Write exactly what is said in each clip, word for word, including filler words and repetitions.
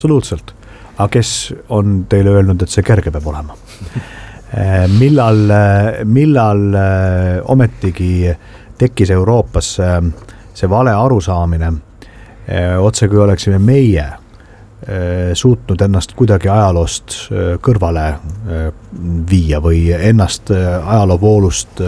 Absoluutselt. Aga kes on teile öelnud, et see kerge peab olema? millal, millal ometigi tekkis Euroopas see vale arusaamine, otse kui oleksime meie suutnud ennast kuidagi ajaloost kõrvale viia või ennast ajaloovoolust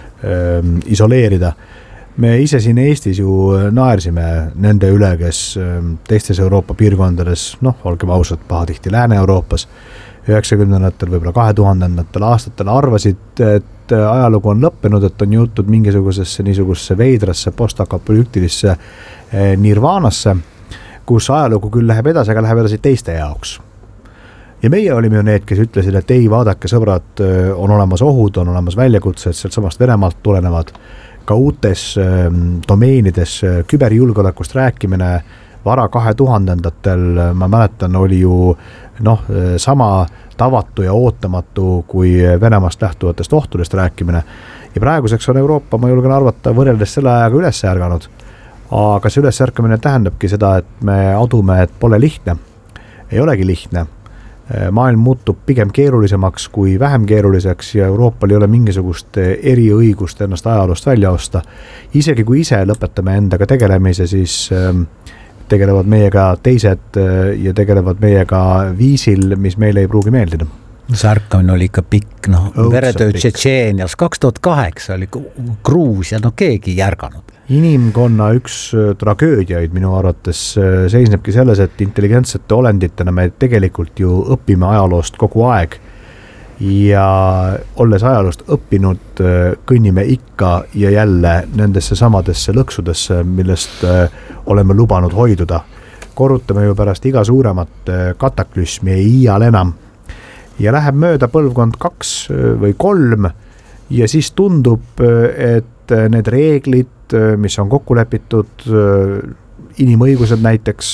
isoleerida. Me ise siin Eestis ju naersime nende üle, kes teistes Euroopa piirkondades, noh, olgem ausad, pahatihti Lääne-Euroopas, üheksakümnendatel, võib-olla kahe tuhandendatel aastatel arvasid, et ajalugu on lõppenud, et on jõutud mingisugusesse niisugusesse veidrasse postapokalüptilisse nirvaanasse, kus ajalugu küll läheb edasi, aga läheb edasi teiste jaoks. Ja meie olime ju need, kes ütlesid, et ei, vaadake sõbrad, on olemas ohud, on olemas väljakutsed, sealt samast Venemaalt tulenevad, ka uutes domeenides küberjulgeolekust rääkimine vara kahe tuhandendatel, ma mäletan, oli ju noh, sama tavatu ja ootamatu kui Venemaast lähtuvatest ohtudest rääkimine. Ja praeguseks on Euroopa, ma julgen arvata, võrreldes selle ajaga üles ärganud. Aga see üles ärkamine tähendabki seda, et me adume, et pole lihtne. Ei olegi lihtne. Maailm muutub pigem keerulisemaks kui vähem keeruliseks ja Euroopal ei ole mingisugust eriõigust ennast ajaloost välja osta. Isegi kui ise lõpetame endaga tegelemise, siis tegelevad meiega teised ja tegelevad meiega viisil, mis meile ei pruugi meeldida. See ärkamine oli ikka pikk, noh, veretöö Tšetšeenias, kaks tuhat kaheksa oli Gruusia, no keegi järganud. Inimkonna üks tragöödiaid minu arvates seisnebki selles, et intelligentsete olenditena me tegelikult ju õpime ajaloost kogu aeg ja olles ajaloost õppinud, kõnnime ikka ja jälle nendesse samadesse lõksudesse, millest oleme lubanud hoiduda. Korrutame ju pärast iga suuremat kataklüsmi ja iial enam. Ja läheb mööda põlvkond kaks või kolm ja siis tundub, et need reeglid, mis on kokku lepitud, inimõigused näiteks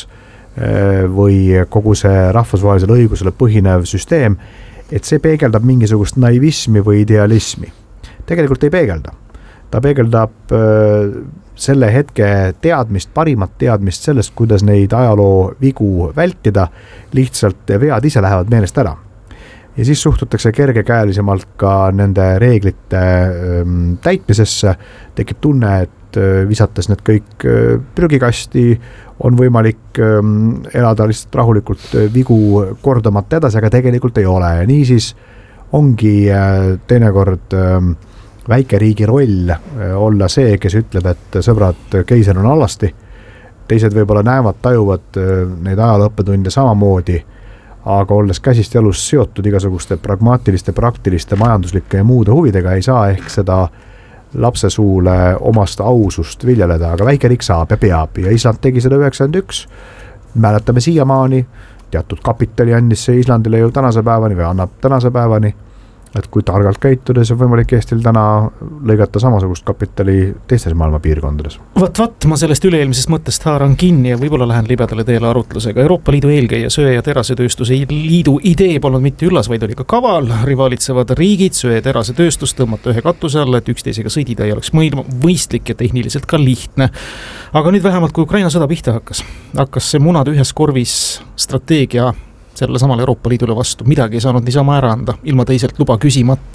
või kogu see rahvusvahelisel õigusele põhinev süsteem, et see peegeldab mingisugust naivismi või idealismi. Tegelikult ei peegelda. Ta peegeldab selle hetke teadmist, parimat teadmist sellest, kuidas neid ajaloo vigu vältida, lihtsalt vead ise lähevad meelest ära. Ja siis suhtutakse kergekäelisemalt ka nende reeglite täitmisesse, tekib tunne, et visates need kõik prügikasti, on võimalik elada lihtsalt rahulikult vigu kordamata edasi, aga tegelikult ei ole. Ja nii siis ongi teinekord väikeriigi roll olla see, kes ütleb, et sõbrad, keiser on alasti. Teised võib-olla näevad, tajuvad neid ajalooõppetunde samamoodi, aga olles käsist jalus seotud igasuguste pragmaatiliste, praktiliste, majanduslike ja muude huvidega, ei saa ehk seda lapse suule omast ausust viljeleda, aga väike riik saab ja peab. Ja Island tegi seda üheksakümmend üks. Mäletame siiamaani, teatud kapitali andis see Islandile ju tänase päevani või annab tänase päevani, et kui targalt käitudes on võimalik Eestil täna lõigata samasugust kapitali teistes maailma piirkondades. Vat, vat, ma sellest üle-eelmisest mõttest haaran kinni ja võib-olla lähen libedale teele arutlusega. Euroopa Liidu eelkäija söe- ja terasetööstuse liidu idee polnud mitte üllas, vaid oli ka kaval. Rivaalitsevad riigid, söe- ja terasetööstus tõmmata ühe katuse alla, et üksteisega sõdida ei oleks mõistlik ja tehniliselt ka lihtne. Aga nüüd vähemalt, kui Ukraina sõda pihta hakkas, hakkas see munad ühes korvis strateegia selle samal Euroopa Liidule vastu. Midagi ei saanud niisama ära anda, ilma teiselt luba küsimata.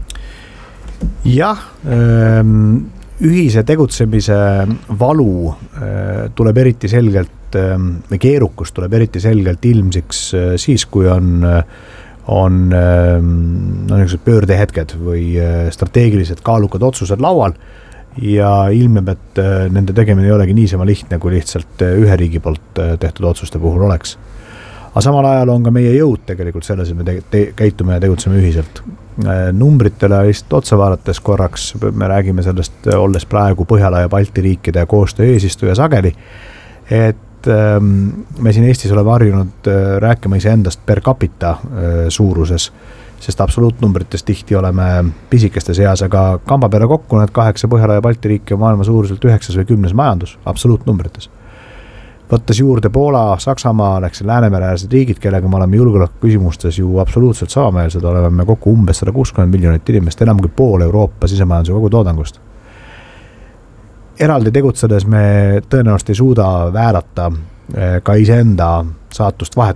Jah, ühise tegutsemise valu tuleb eriti selgelt, või keerukus tuleb eriti selgelt ilmsiks siis, kui on, on no, pöördehetked või strateegilised kaalukad otsused laual ja ilmneb, et nende tegemine ei olegi niisama lihtne, kui lihtsalt ühe riigi poolt tehtud otsuste puhul oleks. Aga samal ajal on ka meie jõud tegelikult selles, et me te- te- käitume ja tegutseme ühiselt. Numbritele lihtsalt otsa vaadates korraks, me räägime sellest, olles praegu Põhjala ja Balti riikide koostöö eesistuja sageli, et me siin Eestis oleme harjunud rääkima iseendast per capita suuruses, sest absoluutnumbrites tihti oleme pisikeste seas, aga kamba peale kokku need kaheksa Põhjala ja Balti riiki on maailma suuruselt üheksas või kümnes majandus absoluutnumbrites. Võttes juurde Poola, Saksamaa, läks Läänemere-äärsed riigid, kellega me oleme julgeoleku küsimustes ju absoluutselt samameelsed, oleme me kokku umbes sada kuuskümmend miljonit inimest, enam kui pool Euroopa sisemajanduse kogu toodangust. Eraldi tegutsedes me tõenäoliselt ei suuda väärata ka iseenda saatust vahet